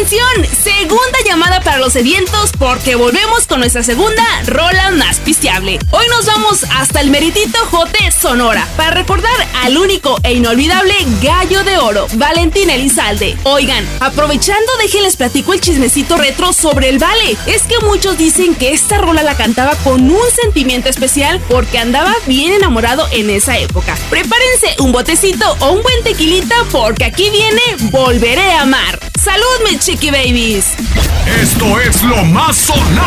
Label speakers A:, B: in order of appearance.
A: Atención, segunda llamada para los sedientos porque volvemos con nuestra segunda rola más pisteable. Hoy nos vamos hasta el meritito Jote, Sonora, para recordar al único e inolvidable Gallo de Oro, Valentín Elizalde. Oigan, aprovechando, déjenles platico el chismecito retro sobre el Vale. Es que muchos dicen que esta rola la cantaba con un sentimiento especial porque andaba bien enamorado en esa época. Prepárense un botecito o un buen tequilita porque aquí viene Volveré a Amar. ¡Salud, mis chiqui babies!
B: Esto es lo más sonado